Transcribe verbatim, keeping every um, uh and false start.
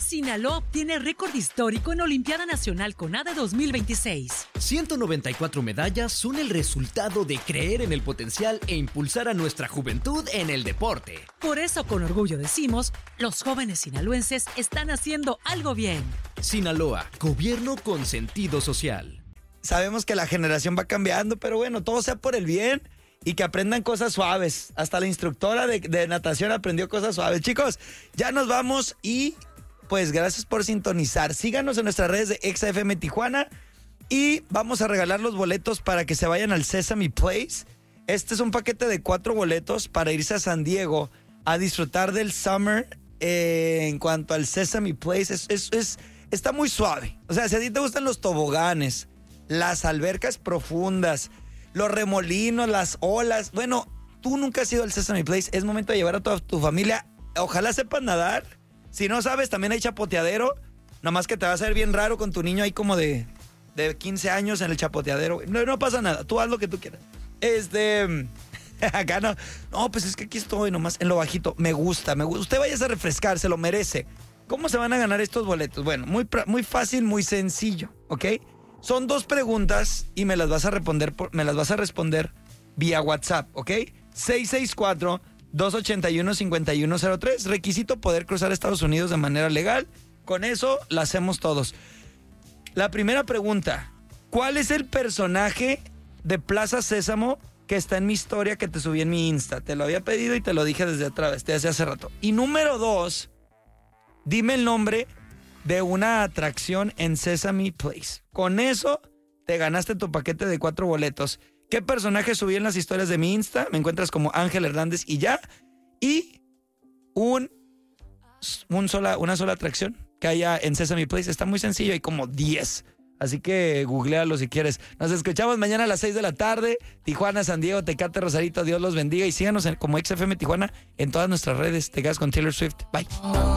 Sinaloa obtiene récord histórico en Olimpiada Nacional CONADE dos mil veintiséis. ciento noventa y cuatro medallas son el resultado de creer en el potencial e impulsar a nuestra juventud en el deporte. Por eso, con orgullo decimos, los jóvenes sinaloenses están haciendo algo bien. Sinaloa, gobierno con sentido social. Sabemos que la generación va cambiando, pero bueno, todo sea por el bien y que aprendan cosas suaves. Hasta la instructora de, de natación aprendió cosas suaves. Chicos, ya nos vamos y pues gracias por sintonizar. Síganos en nuestras redes de Exa F M Tijuana y vamos a regalar los boletos para que se vayan al Sesame Place. Este es un paquete de cuatro boletos para irse a San Diego a disfrutar del summer. Eh, en cuanto al Sesame Place, es, es, es, está muy suave. O sea, si a ti te gustan los toboganes, las albercas profundas, los remolinos, las olas, bueno, tú nunca has ido al Sesame Place, es momento de llevar a toda tu familia. Ojalá sepan nadar. Si no sabes, también hay chapoteadero. Nomás que te va a hacer bien raro con tu niño ahí como de, de quince años en el chapoteadero. No, no pasa nada, tú haz lo que tú quieras. Este... Acá no. No, pues es que aquí estoy nomás en lo bajito. Me gusta, me gusta. Usted vaya a refrescar, se lo merece. ¿Cómo se van a ganar estos boletos? Bueno, muy, muy fácil, muy sencillo, ¿ok? Son dos preguntas y me las vas a responder, por, me las vas a responder vía WhatsApp, ¿ok? seis seis cuatro, dos ocho uno, cinco uno cero tres. Requisito poder cruzar Estados Unidos de manera legal. Con eso la hacemos todos. La primera pregunta. ¿Cuál es el personaje de Plaza Sésamo que está en mi historia que te subí en mi Insta? Te lo había pedido y te lo dije desde atrás, desde hace rato. Y número dos, dime el nombre de una atracción en Sesame Place. Con eso te ganaste tu paquete de cuatro boletos. ¿Qué personaje subí en las historias de mi Insta? Me encuentras como Ángel Hernández y ya. Y un, un sola, una sola atracción que haya en Sesame Place. Está muy sencillo, hay como diez. Así que googlealo si quieres. Nos escuchamos mañana a las seis de la tarde. Tijuana, San Diego, Tecate, Rosarito. Dios los bendiga. Y síganos en, como X F M Tijuana en todas nuestras redes. Te quedas con Taylor Swift. Bye.